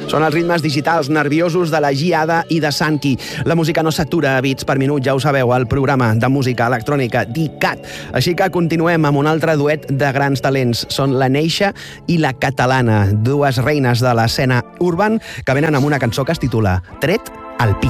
Són els ritmes digitals nerviosos de la Giada i de Santi. La música no s'atura a bits per minut, ja ho sabeu, al programa de música electrònica DICAT. Així que continuem amb un altre duet de grans talents. Són la Neixa i la Catalana, dues reines de l'escena urban que venen amb una cançó que es titula Tret al pit.